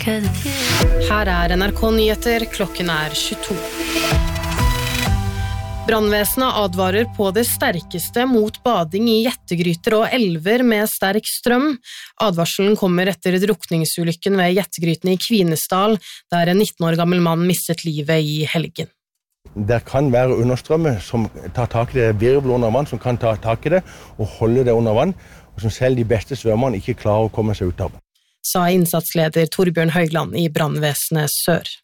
Her NRK Nyheter, klokken 22. Brannvesenet advarer på det sterkeste mot bading i jettegryter og elver med sterk strøm. Advarselen kommer etter drukningsulykken ved jettegryten i Kvinesdal, der en 19 år gammel mann mistet livet i helgen. Det kan være understrømmer som tar tak i det virvel under vann, som kan ta tak i det og holde det under vann, og som selv de beste svømmerne ikke klarer å komme seg ut av. Sa innsatsleder Torbjørn Høgland i Brannvesenet Sør.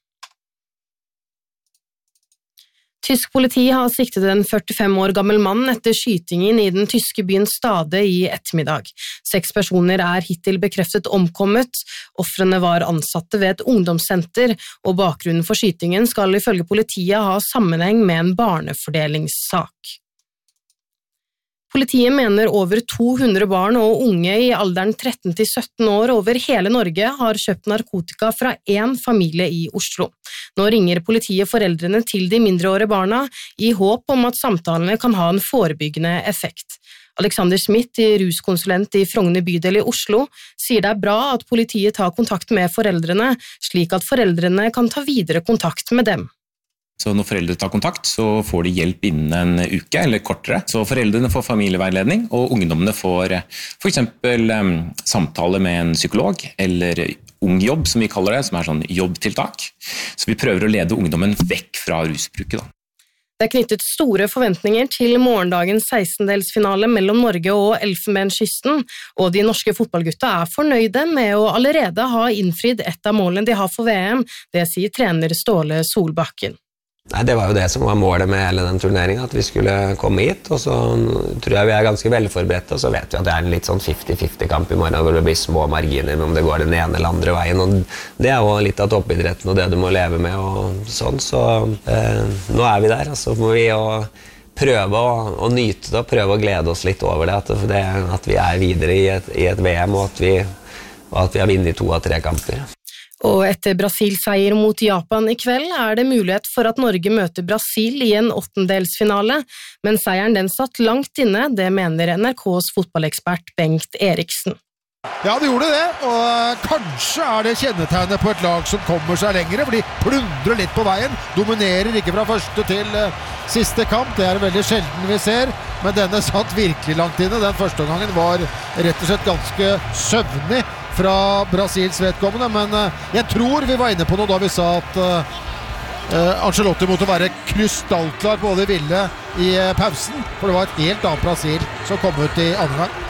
Tysk politi har siktet en 45 år gammel mann etter skytingen i den tyske byen Stade i ettermiddag. 6 personer er hittil bekreftet omkommet. Ofrene var ansatte ved et ungdomssenter, og bakgrunnen for skytingen skal ifølge politiet ha sammenheng med en barnefordelingssak. Politiet mener over 200 barn og unge i alderen 13 til 17 år over hele Norge har kjøpt narkotika fra en familie i Oslo. Nå ringer politiet foreldrene til de mindreårige barna i håp om at samtalene kan ha en forebyggende effekt. Alexander Smith, ruskonsulent i Frogner bydel i Oslo, sier det er bra at politiet tar kontakt med foreldrene, slik at foreldrene kan ta videre kontakt med dem. Så når foreldre tar kontakt, så får de hjelp innen en uke eller kortere. Så foreldrene får familieveiledning, og ungdommene får for eksempel samtale med en psykolog, eller ung jobb, som vi kaller det, som er sånn jobbtiltak. Så vi prøver å lede ungdommen vekk fra rusbruket, da. Det er knyttet store forventninger til morgendagens 16-delsfinale mellom Norge og Elfenbenskysten, og de norske fotballgutta er fornøyde med å allerede ha innfridd et av målene de har for VM, det sier trener Ståle Solbakken. Nei, det var jo det som var målet med hele den turneringen, at vi skulle komme hit, og så tror jeg vi er ganske velforberedte, og så vet vi at det er en litt sånn 50-50-kamp i morgen, hvor det blir små marginer om det går den ene eller andre veien, og det er jo litt av toppidretten og det du må leve med og sånn, så nå er vi der, og så må vi jo prøve å nyte det, og prøve å glede oss litt over det, at vi er videre i et VM, og at vi har vunnet 2 av 3 kamper. Og etter Brasil-seier mot Japan i kveld er det mulighet for at Norge møter Brasil i en 8-delsfinale, men seieren den satt langt inne, det mener NRKs fotballekspert Bengt Eriksen. Ja, det gjorde det, og kanskje er det kjennetegnet på et lag som kommer seg lengre, for de plundrer litt på veien, dominerer ikke fra første til siste kamp, det er veldig sjelden vi ser, men denne satt virkelig langt inne. Den første gangen var rett og slett ganske søvnig fra Brasils vedkommende, men jeg tror vi var inne på noe da vi sa at Ancelotti måtte være krystallklar på hva de ville i pausen, for det var et helt annet Brasil som kom ut i andre gang.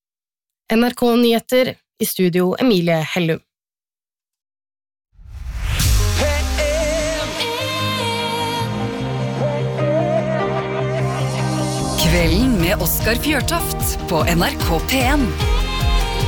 NRK Nyheter, i studio Emilie Hellum. Kvelden med Oskar Fjørtoft på NRK P1.